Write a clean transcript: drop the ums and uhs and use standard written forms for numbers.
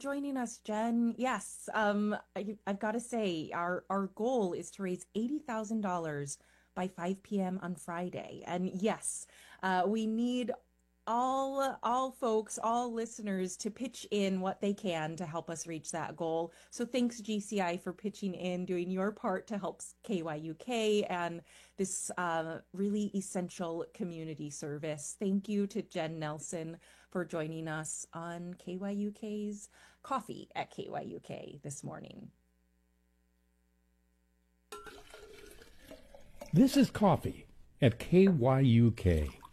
joining us, Jen. Yes, I've got to say, our goal is to raise $80,000 by 5 p.m. on Friday. And yes, we need all folks, all listeners to pitch in what they can to help us reach that goal. So thanks GCI for pitching in, doing your part to help KYUK and this really essential community service. Thank you to Jen Nelson for joining us on KYUK's Coffee at KYUK this morning. This is Coffee at KYUK.